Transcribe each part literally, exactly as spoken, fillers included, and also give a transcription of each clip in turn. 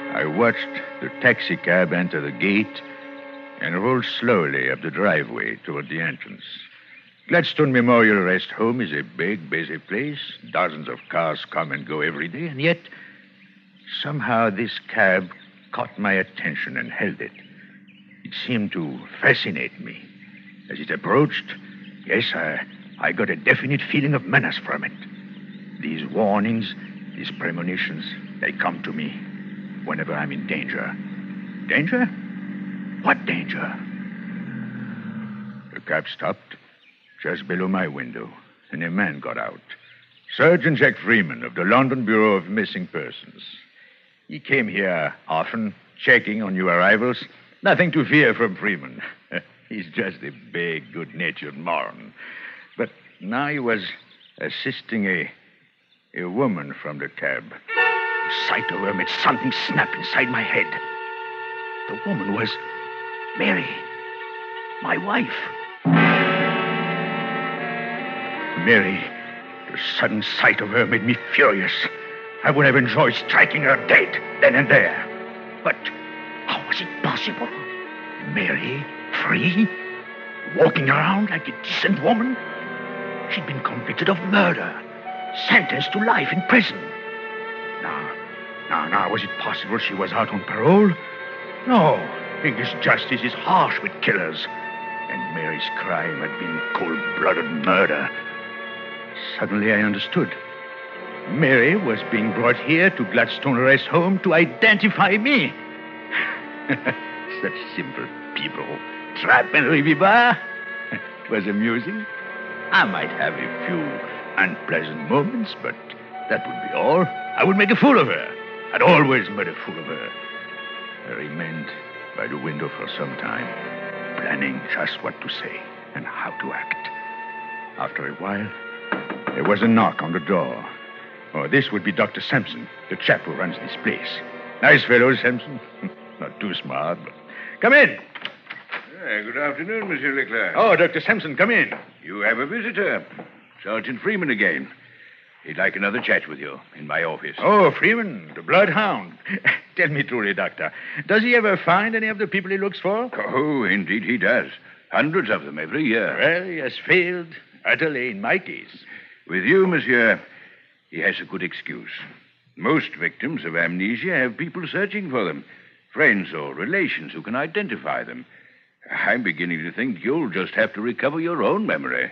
I watched the taxicab enter the gate and roll slowly up the driveway toward the entrance. Gladstone Memorial Rest Home is a big, busy place. Dozens of cars come and go every day, and yet somehow this cab caught my attention and held it. It seemed to fascinate me. As it approached, yes, I, I got a definite feeling of menace from it. These warnings, these premonitions, they come to me whenever I'm in danger. Danger? What danger? The cab stopped just below my window, and a man got out. Sergeant Jack Freeman of the London Bureau of Missing Persons. He came here often, checking on new arrivals. Nothing to fear from Freeman. He's just a big, good-natured moron. But now he was assisting a, a woman from the cab. The sight of her made something snap inside my head. The woman was Mary, my wife. Mary, the sudden sight of her made me furious. I would have enjoyed striking her dead then and there. But how was it possible? Mary, free, walking around like a decent woman? She'd been convicted of murder, sentenced to life in prison. Now, now, now, was it possible she was out on parole? No, English justice is harsh with killers. And Mary's crime had been cold-blooded murder. Suddenly I understood. Mary was being brought here to Gladstone Rest Home to identify me. Such simple people. Trap and reviva. It was amusing. I might have a few unpleasant moments, but that would be all. I would make a fool of her. I'd always made a fool of her. I remained by the window for some time, planning just what to say and how to act. After a while, there was a knock on the door. Oh, this would be Doctor Sampson, the chap who runs this place. Nice fellow, Sampson. Not too smart, but... Come in. Yeah, good afternoon, Monsieur Leclerc. Oh, Doctor Sampson, come in. You have a visitor. Sergeant Freeman again. He'd like another chat with you in my office. Oh, Freeman, the bloodhound. Tell me truly, Doctor, does he ever find any of the people he looks for? Oh, indeed he does. Hundreds of them every year. Well, he has failed utterly in my case. With you, monsieur, he has a good excuse. Most victims of amnesia have people searching for them, friends or relations who can identify them. I'm beginning to think you'll just have to recover your own memory.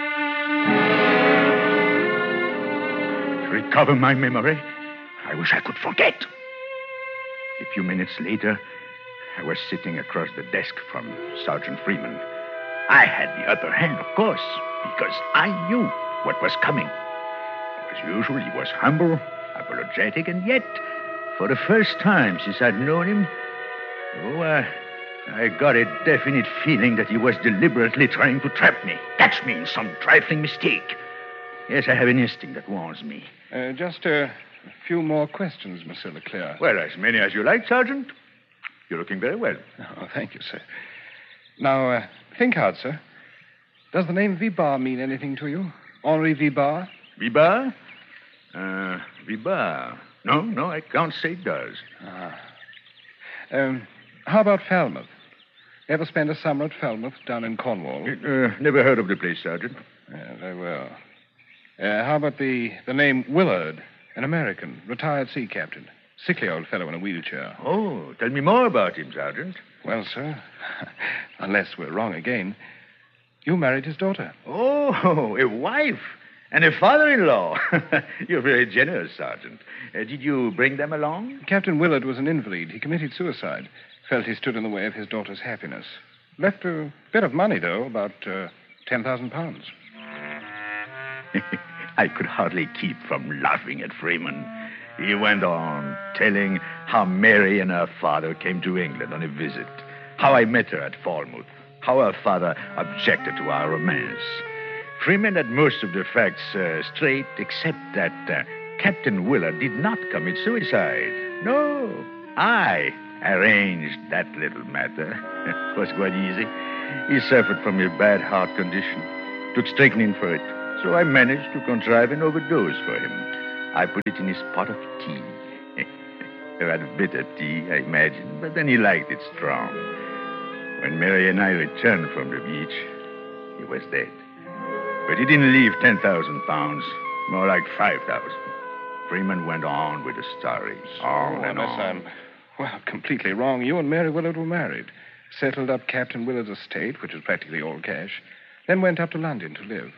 Recover my memory? I wish I could forget. A few minutes later, I was sitting across the desk from Sergeant Freeman. I had the upper hand, of course, because I knew what was coming. As usual, he was humble, apologetic, and yet, for the first time since I'd known him, oh, uh, I got a definite feeling that he was deliberately trying to trap me, catch me in some trifling mistake. Yes, I have an instinct that warns me. Uh, just a few more questions, Monsieur Leclerc. Well, as many as you like, Sergeant. You're looking very well. Oh, thank you, sir. Now, uh, think hard, sir. Does the name Vibar mean anything to you? Henri Vibar? Vibar? Uh, Vibar. No, no, I can't say it does. Ah. Um, how about Falmouth? Ever spend a summer at Falmouth down in Cornwall? Uh, never heard of the place, Sergeant. Yeah, very well. Uh, how about the, the name Willard, an American, retired sea captain? Sickly old fellow in a wheelchair. Oh, tell me more about him, Sergeant. Well, sir, unless we're wrong again, you married his daughter. Oh, a wife and a father-in-law. You're very generous, Sergeant. Uh, did you bring them along? Captain Willard was an invalid. He committed suicide. Felt he stood in the way of his daughter's happiness. Left a bit of money, though, about uh, ten thousand pounds. I could hardly keep from laughing at Freeman. He went on telling how Mary and her father came to England on a visit, how I met her at Falmouth, how her father objected to our romance. Freeman had most of the facts uh, straight, except that uh, Captain Willard did not commit suicide. No, I arranged that little matter. It was quite easy. He suffered from a bad heart condition, took strychnine for it. So I managed to contrive an overdose for him. I put it in his pot of tea. He had bitter tea, I imagine, but then he liked it strong. When Mary and I returned from the beach, he was dead. But he didn't leave ten thousand pounds, more like five thousand. Freeman went on with the story, on oh, and unless on. I'm, well, completely wrong. You and Mary Willard were married, settled up Captain Willard's estate, which was practically all cash, then went up to London to live.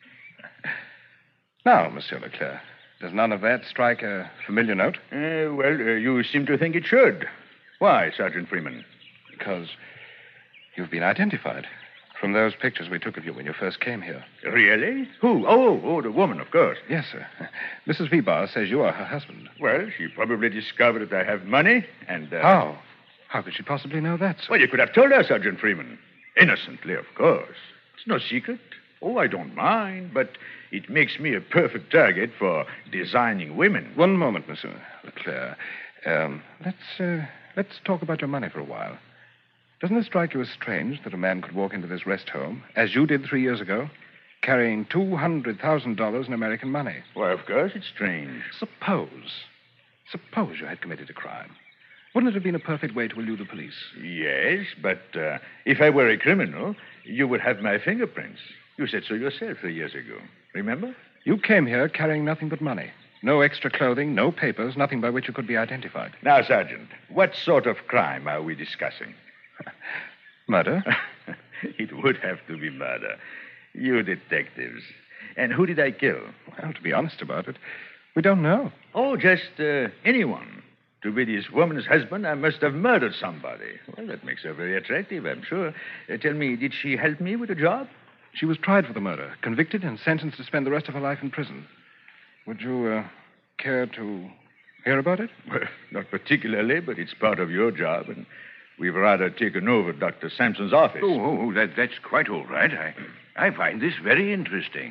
Now, Monsieur Leclerc, does none of that strike a familiar note? Uh, well, uh, you seem to think it should. Why, Sergeant Freeman? Because you've been identified from those pictures we took of you when you first came here. Really? Who? Oh, oh, the woman, of course. Yes, sir. Missus Vibar says you are her husband. Well, she probably discovered that I have money, and... Uh... How? How could she possibly know that, sir? Well, you could have told her, Sergeant Freeman. Innocently, of course. It's no secret. Oh, I don't mind, but it makes me a perfect target for designing women. One moment, Monsieur Leclerc. Um, let's, uh, let's talk about your money for a while. Doesn't it strike you as strange that a man could walk into this rest home, as you did three years ago, carrying two hundred thousand dollars in American money? Why, of course it's strange. Suppose, suppose you had committed a crime. Wouldn't it have been a perfect way to elude the police? Yes, but uh, if I were a criminal, you would have my fingerprints. You said so yourself three years ago. Remember? You came here carrying nothing but money. No extra clothing, no papers, nothing by which you could be identified. Now, Sergeant, what sort of crime are we discussing? Murder? It would have to be murder. You detectives. And who did I kill? Well, to be honest about it, we don't know. Oh, just uh, anyone. To be this woman's husband, I must have murdered somebody. Well, that makes her very attractive, I'm sure. Uh, tell me, did she help me with the job? She was tried for the murder, convicted, and sentenced to spend the rest of her life in prison. Would you uh, care to hear about it? Well, not particularly, but it's part of your job, and we've rather taken over Doctor Sampson's office. Oh, oh, that, that's quite all right. I, I find this very interesting.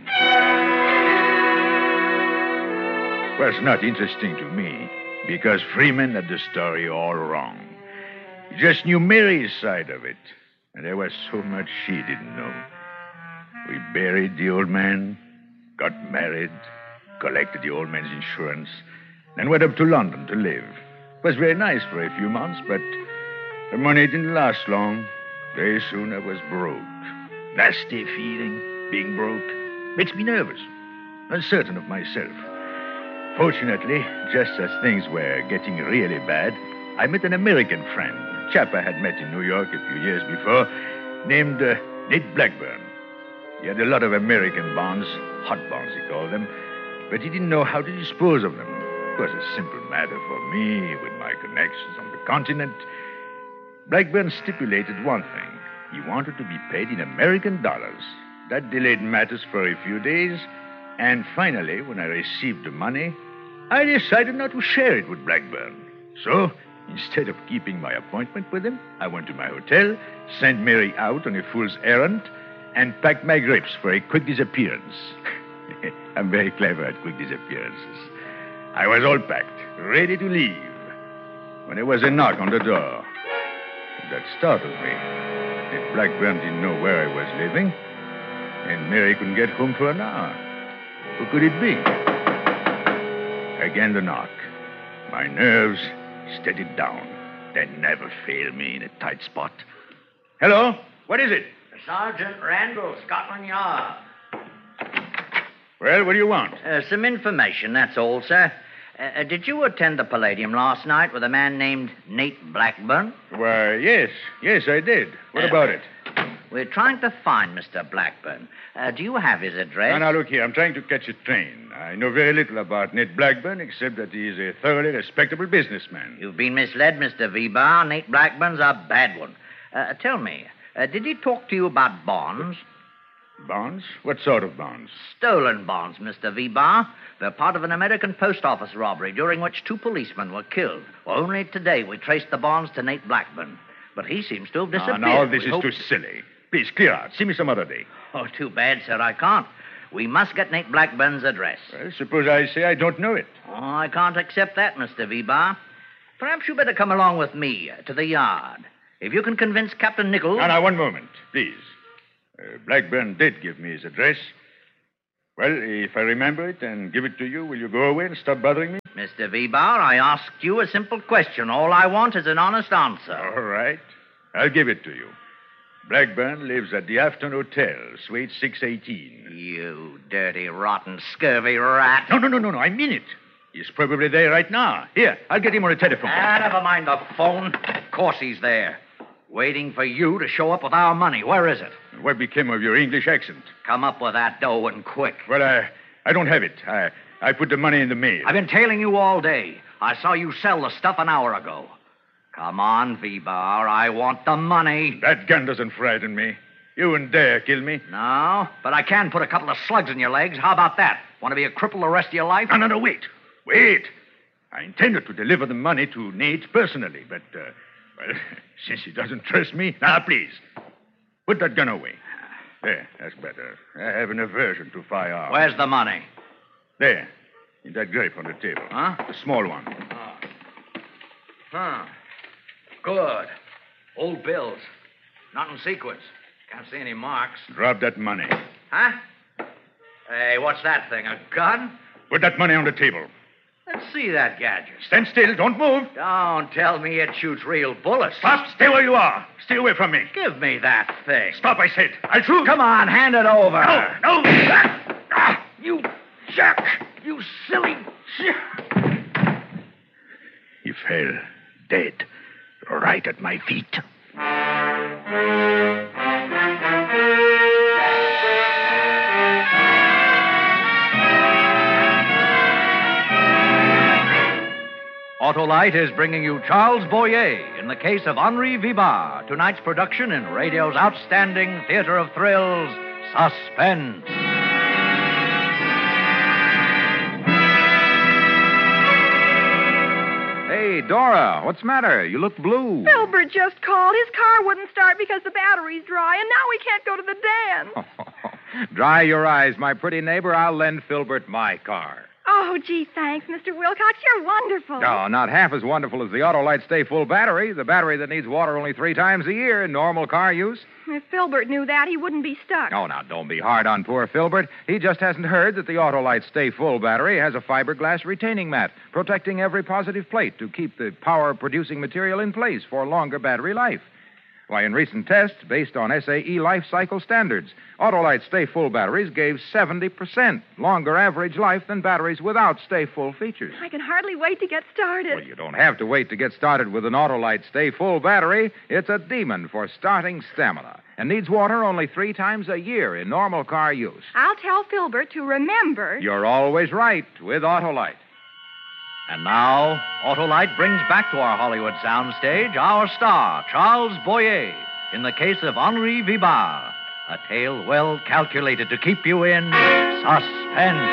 Well, it's not interesting to me, because Freeman had the story all wrong. He just knew Mary's side of it, and there was so much she didn't know. We buried the old man, got married, collected the old man's insurance, then went up to London to live. It was very nice for a few months, but the money didn't last long. Very soon I was broke. Nasty feeling, being broke. Makes me nervous, uncertain of myself. Fortunately, just as things were getting really bad, I met an American friend, a chap I had met in New York a few years before, named uh, Nate Blackburn. He had a lot of American bonds, hot bonds he called them, but he didn't know how to dispose of them. It was a simple matter for me, with my connections on the continent. Blackburn stipulated one thing. He wanted to be paid in American dollars. That delayed matters for a few days, and finally, when I received the money, I decided not to share it with Blackburn. So, instead of keeping my appointment with him, I went to my hotel, sent Mary out on a fool's errand, and packed my grips for a quick disappearance. I'm very clever at quick disappearances. I was all packed, ready to leave, when there was a knock on the door. That startled me. If Blackburn didn't know where I was living, and Mary couldn't get home for an hour, who could it be? Again the knock. My nerves steadied down. They never fail me in a tight spot. Hello? What is it? Sergeant Randall, Scotland Yard. Well, what do you want? Uh, some information, that's all, sir. Uh, did you attend the Palladium last night with a man named Nate Blackburn? Why, yes. Yes, I did. What Uh, about it? We're trying to find Mister Blackburn. Uh, do you have his address? Now, now, look here. I'm trying to catch a train. I know very little about Nate Blackburn, except that he is a thoroughly respectable businessman. You've been misled, Mister Vibar. Nate Blackburn's a bad one. Uh, tell me, uh, did he talk to you about bonds? Bonds? What sort of bonds? Stolen bonds, Mister Vibar. They're part of an American post office robbery during which two policemen were killed. Well, only today we traced the bonds to Nate Blackburn. But he seems to have Now, disappeared. now, all this We is hope- too silly. Please, clear out. See me some other day. Oh, too bad, sir. I can't. We must get Nate Blackburn's address. Well, suppose I say I don't know it. Oh, I can't accept that, Mister Vibar. Perhaps you better come along with me uh, to the yard. If you can convince Captain Nichols... Now, now, one moment, please. Uh, Blackburn did give me his address. Well, if I remember it and give it to you, will you go away and stop bothering me? Mister Vibar, I asked you a simple question. All I want is an honest answer. All right. I'll give it to you. Blackburn lives at the Afton Hotel, Suite six eighteen. You dirty, rotten, scurvy rat. No, no, no, no, no. I mean it. He's probably there right now. Here, I'll get him on the telephone. Ah, never mind the phone. Of course he's there. Waiting for you to show up with our money. Where is it? What became of your English accent? Come up with that dough and quick. Well, I, I don't have it. I, I put the money in the mail. I've been tailing you all day. I saw you sell the stuff an hour ago. Come on, Vibar. I want the money. That gun doesn't frighten me. You wouldn't dare kill me. No, but I can put a couple of slugs in your legs. How about that? Want to be a cripple the rest of your life? No, no, no, wait. Wait. I intended to deliver the money to Nate personally, but, uh, well, since he doesn't trust me, now, please, put that gun away. There, that's better. I have an aversion to firearms. Where's the money? There, in that grape on the table. Huh? The small one. Oh. Huh. Good. Old bills. Not in sequence. Can't see any marks. Drop that money. Huh? Hey, what's that thing? A gun? Put that money on the table. Let's see that gadget. Stand still. Don't move. Don't tell me it shoots real bullets. Stop. Stay where you are. Stay away from me. Give me that thing. Stop, I said. I'll shoot. Come on, hand it over. No, no. Ah, ah, you jack. You silly. He fell dead right at my feet. Autolite is bringing you Charles Boyer in the case of Henri Vibar, tonight's production in radio's outstanding theater of thrills, Suspense. Hey, Dora, what's the matter? You look blue. Filbert just called. His car wouldn't start because the battery's dry, and now we can't go to the dance. Dry your eyes, my pretty neighbor. I'll lend Filbert my car. Oh, gee, thanks, Mister Wilcox. You're wonderful. No, not half as wonderful as the Autolite Stay Full battery, the battery that needs water only three times a year in normal car use. If Filbert knew that, he wouldn't be stuck. Oh, now, don't be hard on poor Filbert. He just hasn't heard that the Autolite Stay Full battery has a fiberglass retaining mat, protecting every positive plate to keep the power-producing material in place for longer battery life. Why, in recent tests, based on S A E life cycle standards, Autolite Stay Full batteries gave seventy percent longer average life than batteries without Stay Full features. I can hardly wait to get started. Well, you don't have to wait to get started with an Autolite Stay Full battery. It's a demon for starting stamina and needs water only three times a year in normal car use. I'll tell Filbert to remember. You're always right with Autolite. And now, Autolite brings back to our Hollywood soundstage our star, Charles Boyer, in the case of Henri Vibar, a tale well calculated to keep you in suspense.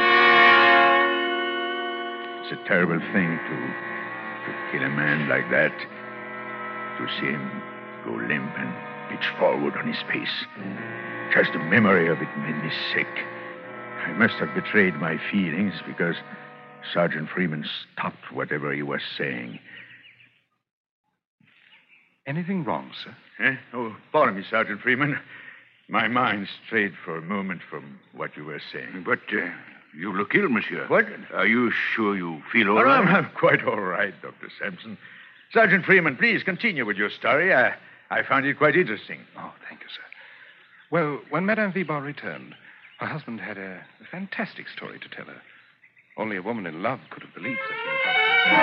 It's a terrible thing to, to kill a man like that, to see him go limp and pitch forward on his face. Just the memory of it made me sick. I must have betrayed my feelings because Sergeant Freeman stopped whatever he was saying. Anything wrong, sir? Eh? Oh, pardon me, Sergeant Freeman. My mind strayed for a moment from what you were saying. But uh, you look ill, monsieur. What? Are you sure you feel all Oh, right? I'm, I'm quite all right, Doctor Sampson. Sergeant Freeman, please continue with your story. I, I found it quite interesting. Oh, thank you, sir. Well, when Madame Vibar returned, her husband had a, a fantastic story to tell her. Only a woman in love could have believed such an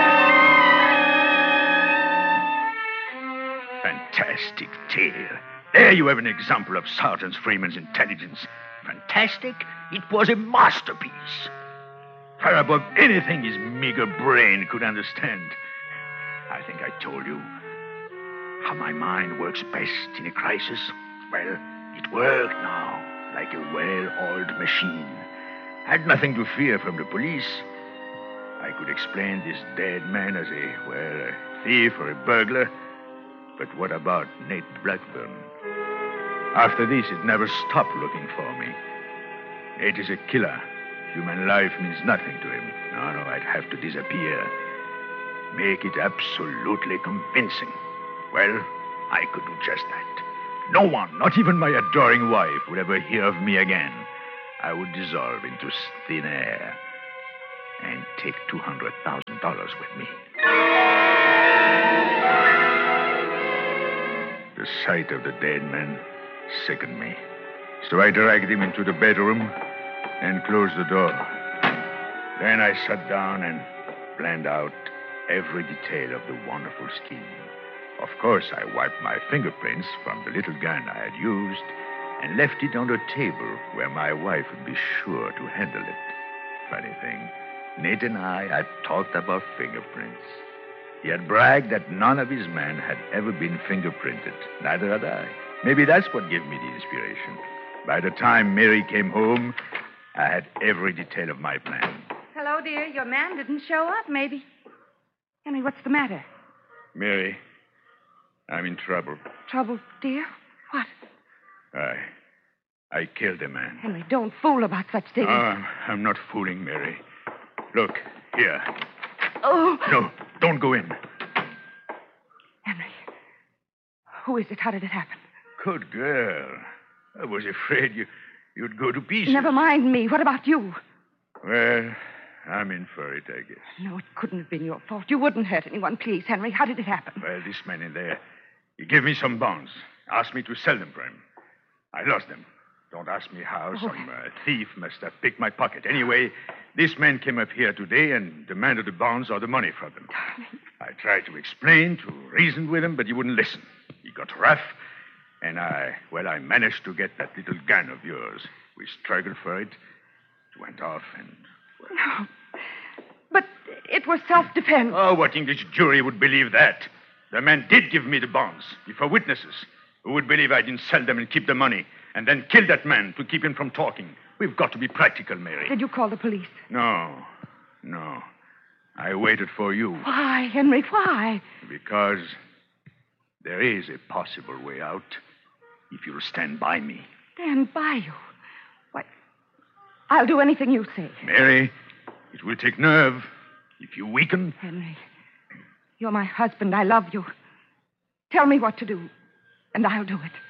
impossible. Fantastic tale. There you have an example of Sergeant Freeman's intelligence. Fantastic? It was a masterpiece. Far above anything his meager brain could understand. I think I told you how my mind works best in a crisis. Well, it worked now, like a well-oiled machine. I had nothing to fear from the police. I could explain this dead man as a, well, a thief or a burglar. But what about Nate Blackburn? After this, it never stopped looking for me. Nate is a killer. Human life means nothing to him. No, no, I'd have to disappear. Make it absolutely convincing. Well, I could do just that. No one, not even my adoring wife, would ever hear of me again. I would dissolve into thin air. and take two hundred thousand dollars with me. The sight of the dead man sickened me. So I dragged him into the bedroom and closed the door. Then I sat down and planned out every detail of the wonderful scheme. Of course, I wiped my fingerprints from the little gun I had used and left it on the table where my wife would be sure to handle it. Funny thing, Nate and I had talked about fingerprints. He had bragged that none of his men had ever been fingerprinted. Neither had I. Maybe that's what gave me the inspiration. By the time Mary came home, I had every detail of my plan. Hello, dear. Your man didn't show up, maybe. Henry, what's the matter? Mary, I'm in trouble. Trouble, dear? What? I... I killed a man. Henry, don't fool about such things. Oh, I'm, I'm not fooling, Mary. Look, here. Oh. No, don't go in. Henry, who is it? How did it happen? Good girl. I was afraid you, you'd go to pieces. Never mind me. What about you? Well, I'm in for it, I guess. No, it couldn't have been your fault. You wouldn't hurt anyone. Please, Henry, how did it happen? Well, this man in there, he gave me some bonds, asked me to sell them for him. I lost them. Don't ask me how. Oh. Some uh, thief must have picked my pocket. Anyway, this man came up here today and demanded the bonds or the money from them. Darling. I tried to explain, to reason with him, but he wouldn't listen. He got rough, and I, well, I managed to get that little gun of yours. We struggled for it. It went off, and... Well... No. But it was self-defense. Oh, what English jury would believe that? The man did give me the bonds before witnesses. Who would believe I didn't sell them and keep the money and then kill that man to keep him from talking? We've got to be practical, Mary. Did you call the police? No, no. I waited for you. Why, Henry, why? Because there is a possible way out if you'll stand by me. Stand by you? Why, I'll do anything you say. Mary, it will take nerve. If you weaken... Henry, you're my husband. I love you. Tell me what to do, and I'll do it.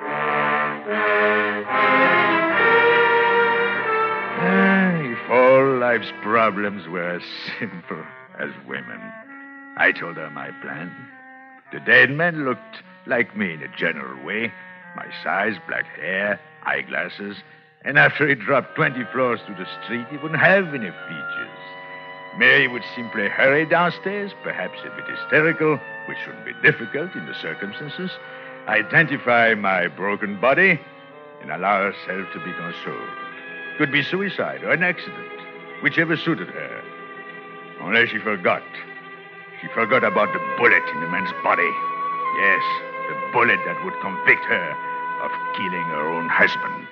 Ah, if all life's problems were as simple as women. I told her my plan. The dead man looked like me in a general way. My size, black hair, eyeglasses. And after he dropped twenty floors to the street, he wouldn't have any features. Mary would simply hurry downstairs, perhaps a bit hysterical, which shouldn't be difficult in the circumstances, identify my broken body, and allow herself to be consoled. Could be suicide or an accident, whichever suited her. Only she forgot. She forgot about the bullet in the man's body. Yes, the bullet that would convict her of killing her own husband.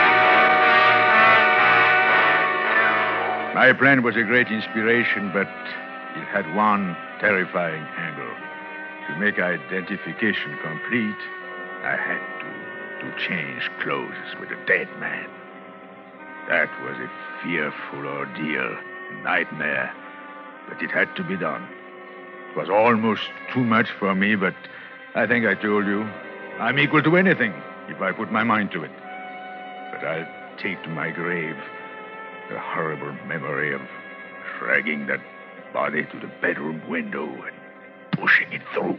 My plan was a great inspiration, but it had one terrifying angle. To make identification complete, I had to, to change clothes with a dead man. That was a fearful ordeal, a nightmare, but it had to be done. It was almost too much for me, but I think I told you, I'm equal to anything if I put my mind to it. But I'll take to my grave the horrible memory of dragging that body to the bedroom window and pushing it through.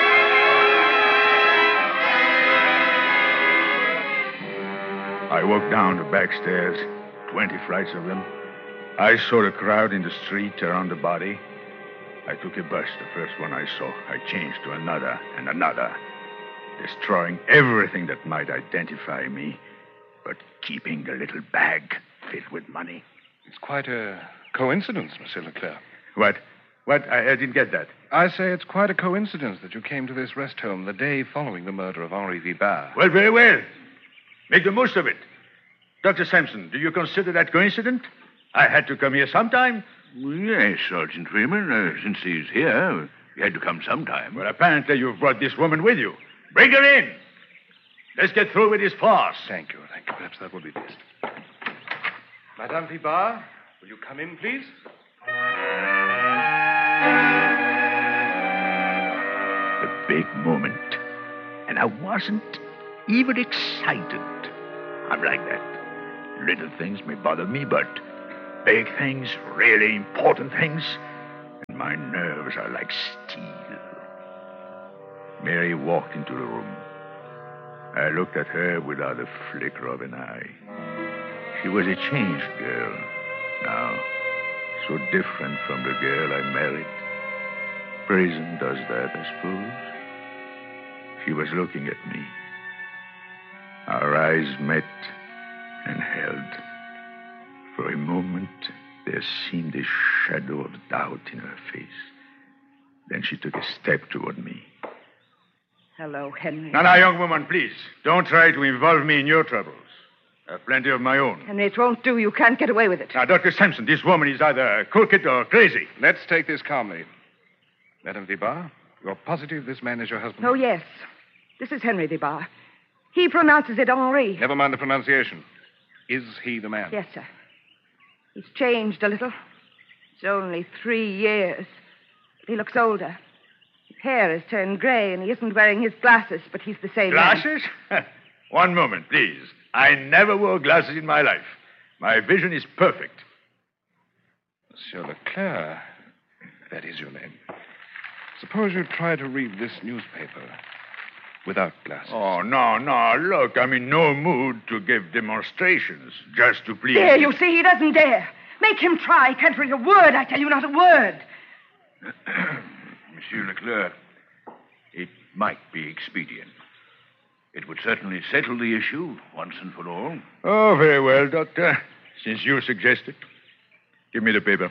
I walked down the back stairs, twenty flights of them. I saw the crowd in the street around the body. I took a bus, the first one I saw. I changed to another and another, destroying everything that might identify me, but keeping the little bag filled with money. It's quite a coincidence, Monsieur Leclerc. What? What? I, I didn't get that. I say it's quite a coincidence that you came to this rest home the day following the murder of Henri Vibard. Well, very well. Make the most of it. Doctor Sampson, do you consider that coincident? I had to come here sometime. Yes, Sergeant Freeman. Uh, since he's here, he had to come sometime. Well, apparently you've brought this woman with you. Bring her in. Let's get through with this farce. Thank you, thank you. Perhaps that will be best. Madame Vibard, will you come in, please? A big moment. And I wasn't even excited. I'm like that. Little things may bother me, but Big things, really important things. And my nerves are like steel. Mary walked into the room. I looked at her without a flicker of an eye. She was a changed girl. Now, so different from the girl I married. Prison does that, I suppose. She was looking at me. Our eyes met and held. For a moment, there seemed a shadow of doubt in her face. Then she took a step toward me. Hello, Henry. Now, now, young woman, please. Don't try to involve me in your troubles. I have plenty of my own. Henry, it won't do. You can't get away with it. Now, Doctor Sampson, this woman is either crooked or crazy. Let's take this calmly. Madame Vibar, you're positive this man is your husband? Oh, yes. This is Henry Vibar. He pronounces it Henri. Never mind the pronunciation. Is he the man? Yes, sir. He's changed a little. It's only three years. But he looks older. His hair has turned gray, and he isn't wearing his glasses, but he's the same man. Glasses? One moment, please. I never wore glasses in my life. My vision is perfect. Monsieur Leclerc, that is your name. Suppose you try to read this newspaper without glasses. Oh, no, no. Look, I'm in no mood to give demonstrations just to please. There, you see, he doesn't dare. Make him try. Can't read a word, I tell you, not a word. Monsieur Leclerc, it might be expedient. It would certainly settle the issue once and for all. Oh, very well, Doctor. Since you suggest it. Give me the paper.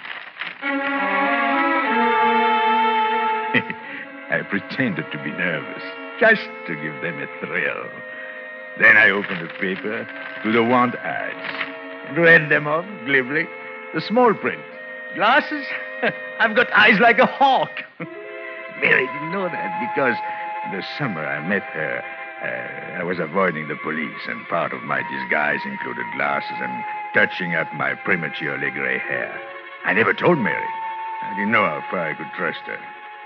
I pretended to be nervous, just to give them a thrill. Then I opened the paper to the want ads and read them off glibly. The small print. Glasses? I've got eyes like a hawk. Mary didn't know that because the summer I met her, uh, I was avoiding the police, and part of my disguise included glasses and touching up my prematurely gray hair. I never told Mary. I didn't know how far I could trust her.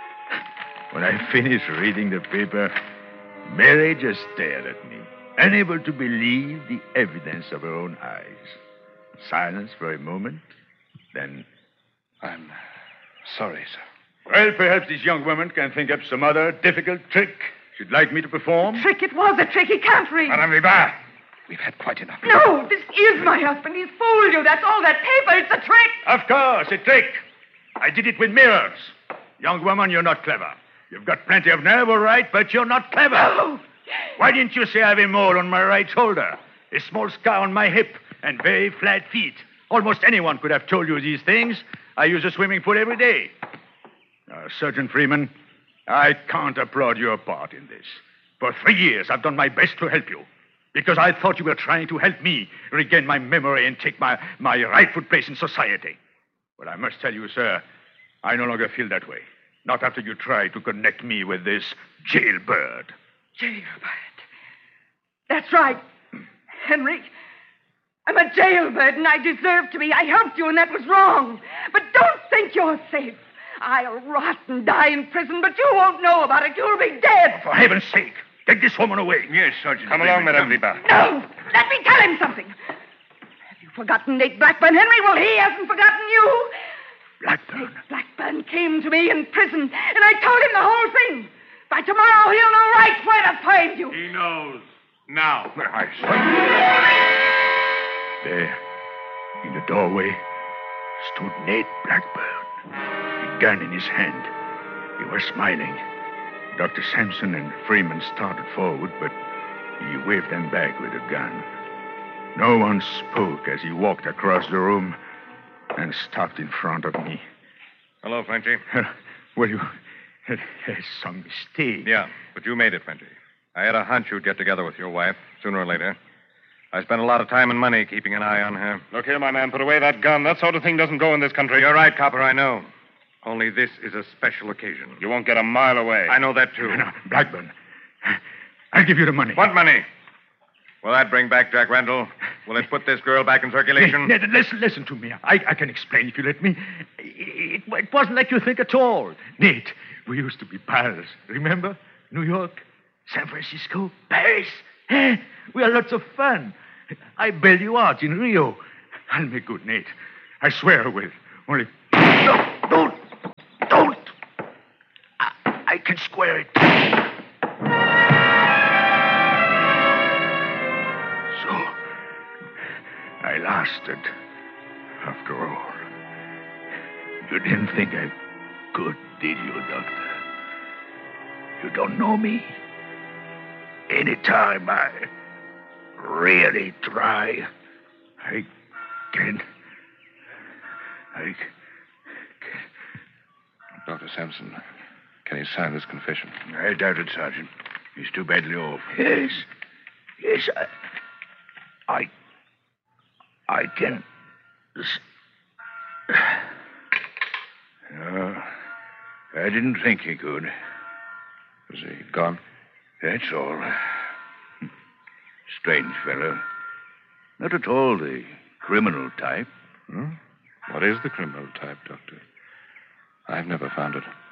When I finished reading the paper, Mary just stared at me, unable to believe the evidence of her own eyes. Silence for a moment, then... I'm sorry, sir. Well, perhaps this young woman can think up some other difficult trick she'd like me to perform. Trick, it was a trick. He can't read. Madame Vibar. We've had quite enough. No, this is my husband. He's fooled you. That's all that paper. It's a trick. Of course, a trick. I did it with mirrors. Young woman, you're not clever. You've got plenty of nerve, all right, but you're not clever. No. Why didn't you say I have a mole on my right shoulder, a small scar on my hip, and very flat feet? Almost anyone could have told you these things. I use a swimming pool every day. Uh, Sergeant Freeman, I can't applaud your part in this. For three years, I've done my best to help you. Because I thought you were trying to help me regain my memory and take my, my rightful place in society. But I must tell you, sir, I no longer feel that way. Not after you tried to connect me with this jailbird. Jailbird. That's right. Henry, I'm a jailbird, and I deserve to be. I helped you, and that was wrong. But don't think you're safe. I'll rot and die in prison, but you won't know about it. You'll be dead. For heaven's sake, take this woman away. Yes, Sergeant. Come along, Madame Vibar. No, let me tell him something. Have you forgotten Nate Blackburn, Henry? Well, he hasn't forgotten you. Blackburn? Nate Blackburn came to me in prison, and I told him the whole thing. By tomorrow, he'll know right where to find you. He knows. Now. I There, in the doorway, stood Nate Blackburn, a gun in his hand. He was smiling. Doctor Sampson and Freeman started forward, but he waved them back with a gun. No one spoke as he walked across the room and stopped in front of me. Hello, Frenchy. Well, you... There's some mistake. Yeah, but you made it, Frenchy. I had a hunch you'd get together with your wife, sooner or later. I spent a lot of time and money keeping an eye on her. Look here, my man, put away that gun. That sort of thing doesn't go in this country. You're right, Copper, I know. Only this is a special occasion. You won't get a mile away. I know that, too. No, no, Blackburn. I'll give you the money. What money? Will that bring back Jack Randall? Will it put this girl back in circulation? Ned, Ned, listen, listen to me. I, I can explain if you let me. It, it, it wasn't like you think at all. Nate, we used to be pals. Remember? New York, San Francisco, Paris. We had lots of fun. I bailed you out in Rio. I'll make good, Nate. I swear I will. Only... No, don't! Don't! I, I can square it. So, I lasted, after all. You didn't think I could, did you, Doctor? You don't know me? Anytime I really try, I can... I can... Doctor Sampson, can he sign this confession? I doubt it, Sergeant. He's too badly off. Yes. Yes, I... I... I can... No, I didn't think he could. Is he gone? That's all. Strange fellow. Not at all the criminal type. Hmm? What is the criminal type, Doctor? I've never found it.